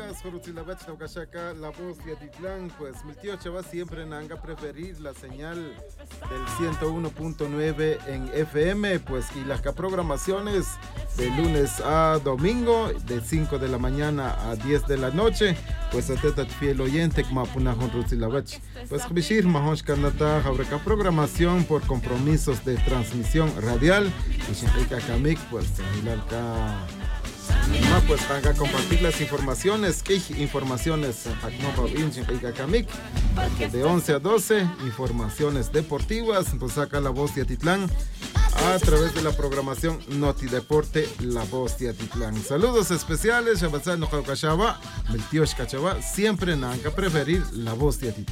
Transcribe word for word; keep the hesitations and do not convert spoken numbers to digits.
días, Jorutzilavach, Naukashaka, la voz de Atitlán. Pues mi tío Chava siempre nanga preferir la señal del ciento uno punto nueve en F M, pues y las programaciones de lunes a domingo, de cinco de la mañana a diez de la noche. Pues atenta fiel oyente, como apuna Jorutzilavach. Pues Bishir Mahonsh Kanata, Jabraca programación por compromisos de transmisión radial. Y Shinrika Kamik, pues Hilalka. Ah, pues van a compartir las informaciones, ¿qué informaciones? De once a doce, informaciones deportivas, pues saca la voz de Atitlán a través de la programación Noti Deporte, la voz de Atitlán. Saludos especiales, siempre nanga preferir la voz de Atitlán.